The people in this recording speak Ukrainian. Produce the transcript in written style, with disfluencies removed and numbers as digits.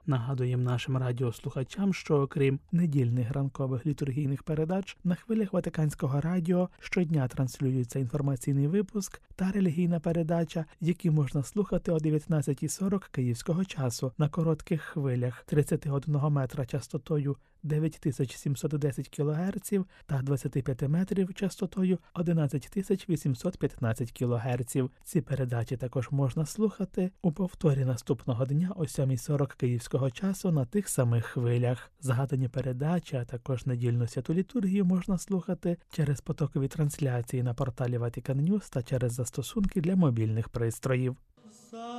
Нагадуємо нашим радіослухачам, що окрім недільних ранкових літургійних передач, на хвилях Ватиканського радіо щодня транслюється інформаційний випуск та релігійна передача, які можна слухати о 19:40 київського часу на коротких хвилях 31 метра частотою 9710 кГц та 25 метрів частотою 11815 кГц. Ці передачі також можна слухати у повторі наступного дня о 7:40 київського часу на тих самих хвилях. Згадані передачі, а також недільну святу літургію можна слухати через потокові трансляції на порталі Vatican News та через застосунки для мобільних пристроїв.